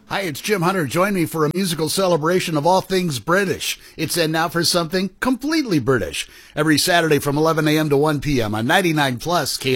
Hi, it's Jim Hunter. Join me for a musical celebration of all things British. It's in now for something completely British. Every Saturday from 11 a.m. to 1 p.m. on 99 Plus